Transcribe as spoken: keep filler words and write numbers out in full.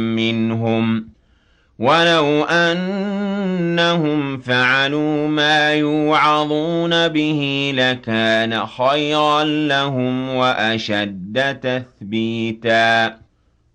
منهم ولو أنهم فعلوا ما يوعظون به لكان خيرا لهم وأشد تثبيتا